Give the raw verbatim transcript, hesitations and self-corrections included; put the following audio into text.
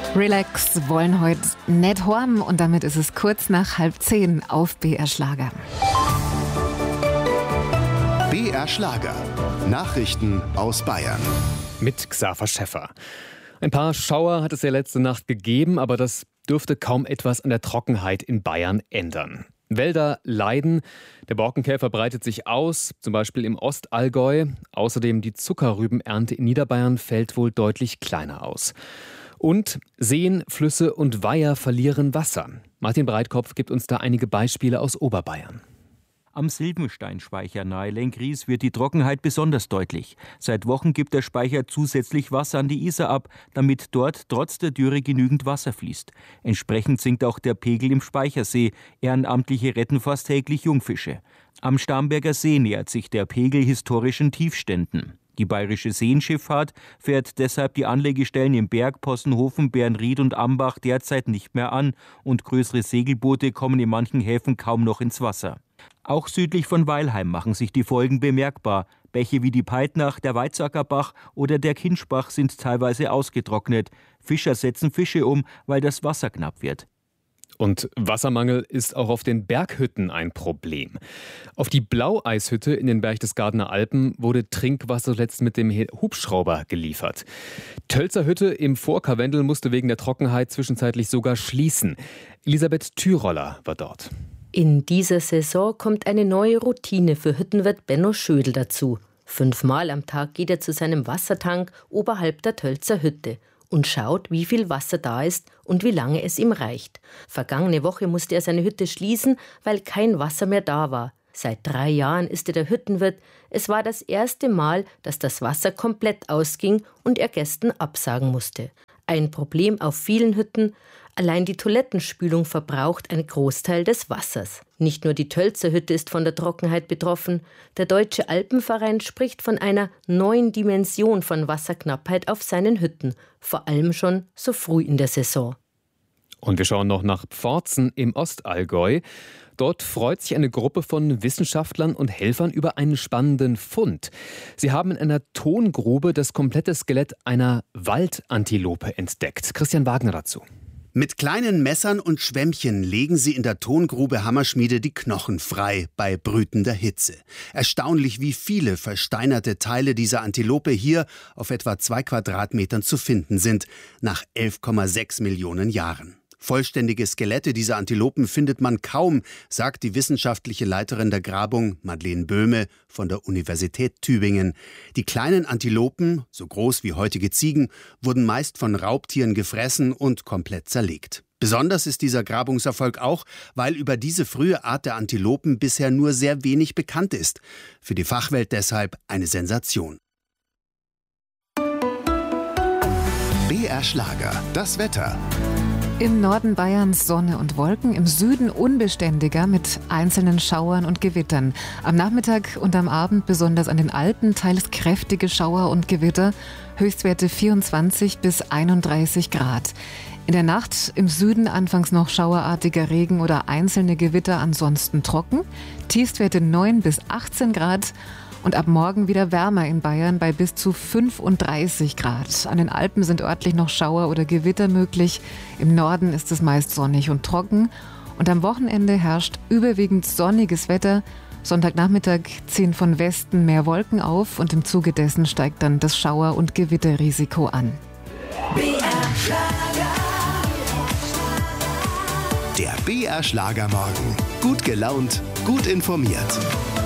Relax wollen heute nicht heim und damit ist es kurz nach halb zehn auf B R Schlager. B R Schlager. Nachrichten aus Bayern. Mit Xaver Schäffer. Ein paar Schauer hat es ja letzte Nacht gegeben, aber das dürfte kaum etwas an der Trockenheit in Bayern ändern. Wälder leiden, der Borkenkäfer breitet sich aus, zum Beispiel im Ostallgäu. Außerdem die Zuckerrübenernte in Niederbayern fällt wohl deutlich kleiner aus. Und Seen, Flüsse und Weiher verlieren Wasser. Martin Breitkopf gibt uns da einige Beispiele aus Oberbayern. Am Silbensteinspeicher nahe Lenkries wird die Trockenheit besonders deutlich. Seit Wochen gibt der Speicher zusätzlich Wasser an die Isar ab, damit dort trotz der Dürre genügend Wasser fließt. Entsprechend sinkt auch der Pegel im Speichersee. Ehrenamtliche retten fast täglich Jungfische. Am Starnberger See nähert sich der Pegel historischen Tiefständen. Die bayerische Seenschifffahrt fährt deshalb die Anlegestellen im Berg, Possenhofen, Bernried und Ambach derzeit nicht mehr an und größere Segelboote kommen in manchen Häfen kaum noch ins Wasser. Auch südlich von Weilheim machen sich die Folgen bemerkbar. Bäche wie die Peitnach, der Weizsackerbach oder der Kinschbach sind teilweise ausgetrocknet. Fischer setzen Fische um, weil das Wasser knapp wird. Und Wassermangel ist auch auf den Berghütten ein Problem. Auf die Blaueishütte in den Berchtesgadener Alpen wurde Trinkwasser zuletzt mit dem Hubschrauber geliefert. Tölzer Hütte im Vorkarwendel musste wegen der Trockenheit zwischenzeitlich sogar schließen. Elisabeth Thüroller war dort. In dieser Saison kommt eine neue Routine für Hüttenwirt Benno Schödel dazu. Fünfmal am Tag geht er zu seinem Wassertank oberhalb der Tölzer Hütte und schaut, wie viel Wasser da ist und wie lange es ihm reicht. Vergangene Woche musste er seine Hütte schließen, weil kein Wasser mehr da war. Seit drei Jahren ist er der Hüttenwirt. Es war das erste Mal, dass das Wasser komplett ausging und er Gästen absagen musste. Ein Problem auf vielen Hütten. Allein die Toilettenspülung verbraucht einen Großteil des Wassers. Nicht nur die Tölzer Hütte ist von der Trockenheit betroffen. Der Deutsche Alpenverein spricht von einer neuen Dimension von Wasserknappheit auf seinen Hütten. Vor allem schon so früh in der Saison. Und wir schauen noch nach Pforzen im Ostallgäu. Dort freut sich eine Gruppe von Wissenschaftlern und Helfern über einen spannenden Fund. Sie haben in einer Tongrube das komplette Skelett einer Waldantilope entdeckt. Christian Wagner dazu. Mit kleinen Messern und Schwämmchen legen sie in der Tongrube Hammerschmiede die Knochen frei bei brütender Hitze. Erstaunlich, wie viele versteinerte Teile dieser Antilope hier auf etwa zwei Quadratmetern zu finden sind, nach elf Komma sechs Millionen Jahren. Vollständige Skelette dieser Antilopen findet man kaum, sagt die wissenschaftliche Leiterin der Grabung, Madeleine Böhme von der Universität Tübingen. Die kleinen Antilopen, so groß wie heutige Ziegen, wurden meist von Raubtieren gefressen und komplett zerlegt. Besonders ist dieser Grabungserfolg auch, weil über diese frühe Art der Antilopen bisher nur sehr wenig bekannt ist. Für die Fachwelt deshalb eine Sensation. B R Schlager, das Wetter. Im Norden Bayerns Sonne und Wolken, im Süden unbeständiger mit einzelnen Schauern und Gewittern. Am Nachmittag und am Abend besonders an den Alpen teils kräftige Schauer und Gewitter, Höchstwerte vierundzwanzig bis einunddreißig Grad. In der Nacht im Süden anfangs noch schauerartiger Regen oder einzelne Gewitter, ansonsten trocken, Tiefstwerte neun bis achtzehn Grad. Und ab morgen wieder wärmer in Bayern bei bis zu fünfunddreißig Grad. An den Alpen sind örtlich noch Schauer oder Gewitter möglich. Im Norden ist es meist sonnig und trocken. Und am Wochenende herrscht überwiegend sonniges Wetter. Sonntagnachmittag ziehen von Westen mehr Wolken auf und im Zuge dessen steigt dann das Schauer- und Gewitterrisiko an. B R Schlager. Der B R Schlager Morgen. Gut gelaunt, gut informiert.